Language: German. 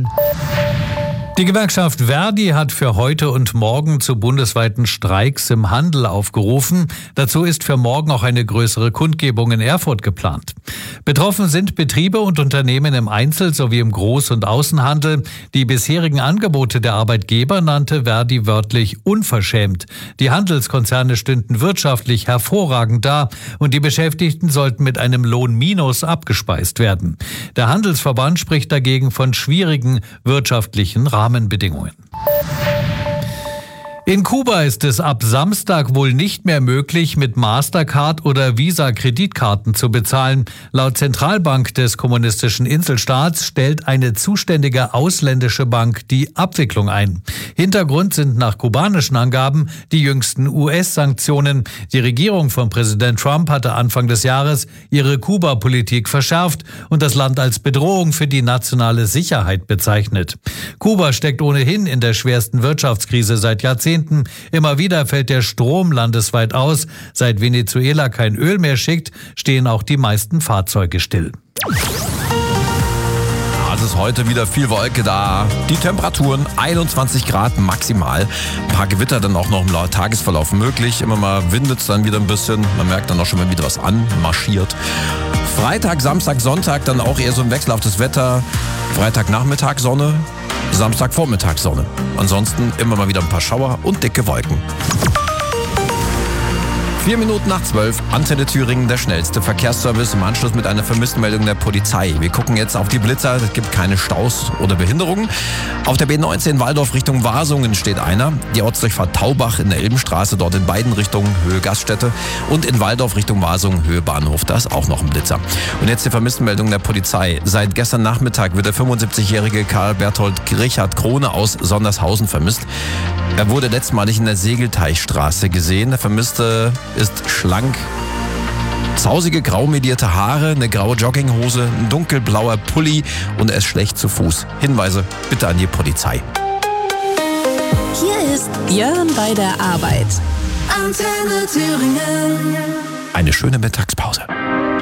Die Gewerkschaft ver.di hat für heute und morgen zu bundesweiten Streiks im Handel aufgerufen. Dazu ist für morgen auch eine größere Kundgebung in Erfurt geplant. Betroffen sind Betriebe und Unternehmen im Einzel- sowie im Groß- und Außenhandel. Die bisherigen Angebote der Arbeitgeber nannte ver.di wörtlich unverschämt. Die Handelskonzerne stünden wirtschaftlich hervorragend da und die Beschäftigten sollten mit einem Lohnminus abgespeist werden. Der Handelsverband spricht dagegen von schwierigen wirtschaftlichen Rahmenbedingungen. In Kuba ist es ab Samstag wohl nicht mehr möglich, mit Mastercard oder Visa-Kreditkarten zu bezahlen. Laut Zentralbank des kommunistischen Inselstaats stellt eine zuständige ausländische Bank die Abwicklung ein. Hintergrund sind nach kubanischen Angaben die jüngsten US-Sanktionen. Die Regierung von Präsident Trump hatte Anfang des Jahres ihre Kuba-Politik verschärft und das Land als Bedrohung für die nationale Sicherheit bezeichnet. Kuba steckt ohnehin in der schwersten Wirtschaftskrise seit Jahrzehnten. Immer wieder fällt der Strom landesweit aus. Seit Venezuela kein Öl mehr schickt, stehen auch die meisten Fahrzeuge still. Es ist heute wieder viel Wolke da. Die Temperaturen 21 Grad maximal. Ein paar Gewitter dann auch noch im Tagesverlauf möglich. Immer mal windet es dann wieder ein bisschen. Man merkt dann auch schon mal wieder was anmarschiert. Freitag, Samstag, Sonntag dann auch eher so ein wechselhaftes Wetter. Freitagnachmittag Sonne, Samstagvormittag Sonne. Ansonsten immer mal wieder ein paar Schauer und dicke Wolken. 4 Minuten nach 12, Antenne Thüringen, der schnellste Verkehrsservice im Anschluss mit einer Vermisstenmeldung der Polizei. Wir gucken jetzt auf die Blitzer, es gibt keine Staus oder Behinderungen. Auf der B19 Walldorf Richtung Wasungen steht einer. Die Ortsdurchfahrt Taubach in der Elbenstraße, dort in beiden Richtungen, Höhe Gaststätte. Und in Walldorf Richtung Wasungen, Höhe Bahnhof, da ist auch noch ein Blitzer. Und jetzt die Vermisstenmeldung der Polizei. Seit gestern Nachmittag wird der 75-jährige Karl Berthold Richard Krone aus Sondershausen vermisst. Er wurde letztmalig in der Segelteichstraße gesehen. Der Vermisste ist schlank, zausige graumedierte Haare, eine graue Jogginghose, ein dunkelblauer Pulli und er ist schlecht zu Fuß. Hinweise bitte an die Polizei. Hier ist Jörn bei der Arbeit. Antenne Thüringen. Eine schöne Mittagspause.